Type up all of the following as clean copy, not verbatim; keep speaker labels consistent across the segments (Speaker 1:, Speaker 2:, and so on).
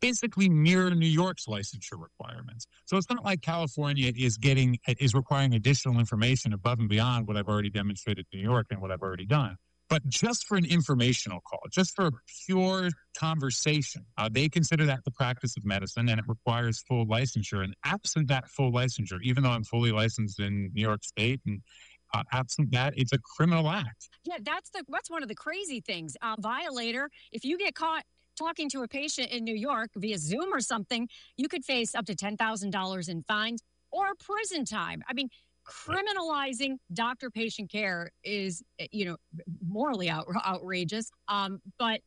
Speaker 1: basically mirror New York's licensure requirements. So it's not like California is requiring additional information above and beyond what I've already demonstrated in New York and what I've already done. But just for an informational call, just for a pure conversation, they consider that the practice of medicine, and it requires full licensure. And absent that full licensure, even though I'm fully licensed in New York State, and absent that, it's a criminal act.
Speaker 2: Yeah, that's one of the crazy things. Violator, if you get caught talking to a patient in New York via Zoom or something, you could face up to $10,000 in fines or prison time. I mean, criminalizing doctor-patient care is, morally outrageous. But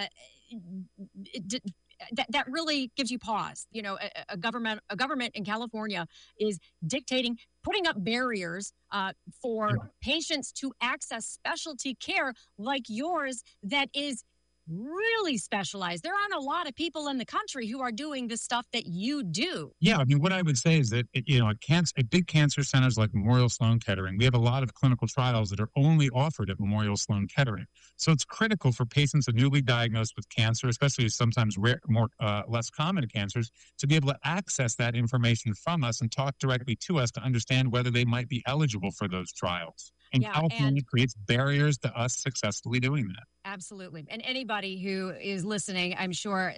Speaker 2: that really gives you pause. A government in California is dictating, putting up barriers for patients to access specialty care like yours that is really specialized. There aren't a lot of people in the country who are doing the stuff that you do.
Speaker 1: Yeah, I mean, what I would say is that, at big cancer centers like Memorial Sloan Kettering, we have a lot of clinical trials that are only offered at Memorial Sloan Kettering. So it's critical for patients newly diagnosed with cancer, especially sometimes rare, less common cancers, to be able to access that information from us and talk directly to us to understand whether they might be eligible for those trials. And California creates barriers to us successfully doing that.
Speaker 2: Absolutely. And anybody who is listening, I'm sure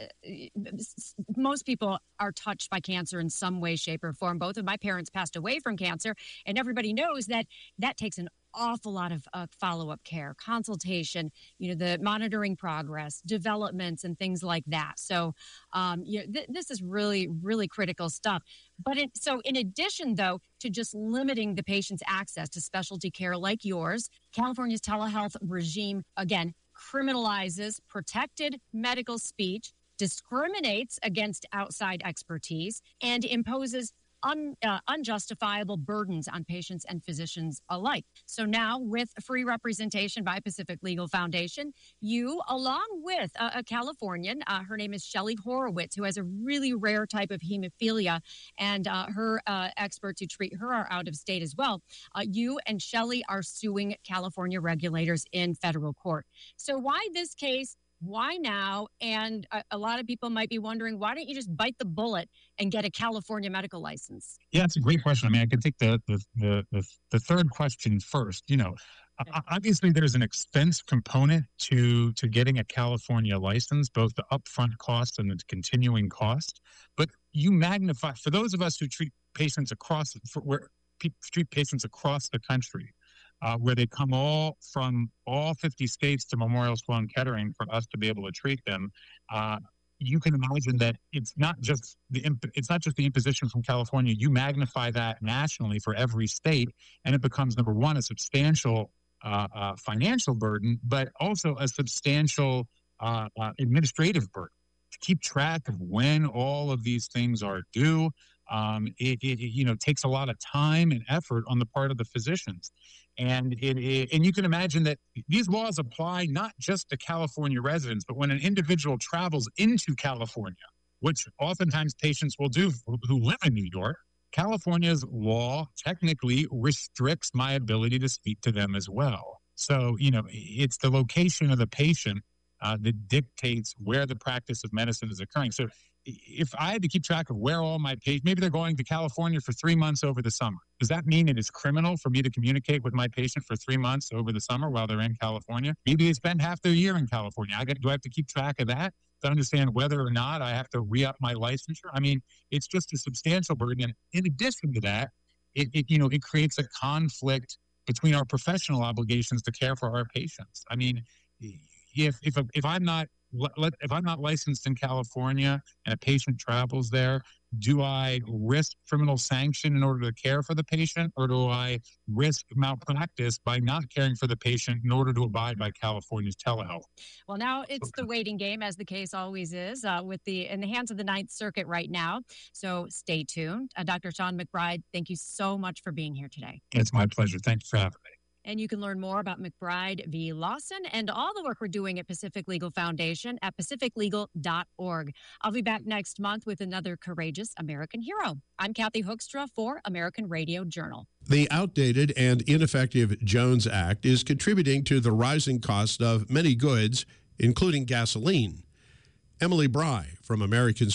Speaker 2: most people are touched by cancer in some way, shape, or form. Both of my parents passed away from cancer, and everybody knows that takes an awful lot of follow-up care, consultation, the monitoring progress, developments, and things like that. So, this is really, really critical stuff. But so in addition, though, to just limiting the patient's access to specialty care like yours, California's telehealth regime, again, criminalizes protected medical speech, discriminates against outside expertise, and imposes unjustifiable burdens on patients and physicians alike. So now, with free representation by Pacific Legal Foundation, you, along with a Californian, her name is Shelley Horowitz, who has a really rare type of hemophilia, and her experts who treat her are out of state as well. You and Shelley are suing California regulators in federal court. So why this case? Why now? And a lot of people might be wondering, why don't you just bite the bullet and get a California medical license?
Speaker 1: Yeah, it's a great question. I mean, I can take the third question first. Obviously, there's an expense component to getting a California license, both the upfront cost and the continuing cost. But you magnify, for those of us who treat patients across the country, where they come from all 50 states to Memorial Sloan Kettering for us to be able to treat them. You can imagine that it's not just the imposition from California. You magnify that nationally for every state, and it becomes, number one, a substantial financial burden, but also a substantial administrative burden to keep track of when all of these things are due. It takes a lot of time and effort on the part of the physicians. And you can imagine that these laws apply not just to California residents, but when an individual travels into California, which oftentimes patients will do who live in New York, California's law technically restricts my ability to speak to them as well. So, it's the location of the patient that dictates where the practice of medicine is occurring. So if I had to keep track of where all my patients, maybe they're going to California for 3 months over the summer. Does that mean it is criminal for me to communicate with my patient for 3 months over the summer while they're in California? Maybe they spend half their year in California. Do I have to keep track of that to understand whether or not I have to re-up my licensure? I mean, it's just a substantial burden. And in addition to that, it creates a conflict between our professional obligations to care for our patients. I mean, if I'm not licensed in California and a patient travels there, do I risk criminal sanction in order to care for the patient, or do I risk malpractice by not caring for the patient in order to abide by California's telehealth?
Speaker 2: Well, now it's the waiting game, as the case always is, in the hands of the Ninth Circuit right now. So stay tuned. Dr. Sean McBride, thank you so much for being here today.
Speaker 1: It's my pleasure. Thank you for having me.
Speaker 2: And you can learn more about McBride v. Lawson and all the work we're doing at Pacific Legal Foundation at pacificlegal.org. I'll be back next month with another courageous American hero. I'm Kathy Hoekstra for American Radio Journal.
Speaker 3: The outdated and ineffective Jones Act is contributing to the rising cost of many goods, including gasoline. Emily Bry from American